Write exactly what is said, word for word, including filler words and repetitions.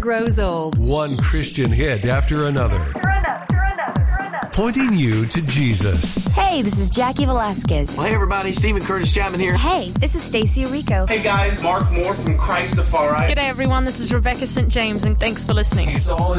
grows old. One Christian hit after another. Pointing you to Jesus. Hey, this is Jackie Velasquez. Well, hey, everybody. Stephen Curtis Chapman here. Hey, this is Stacey Rico. Hey, guys. Mark Moore from Christafari. G'day, everyone. This is Rebecca Saint James, and thanks for listening. It's all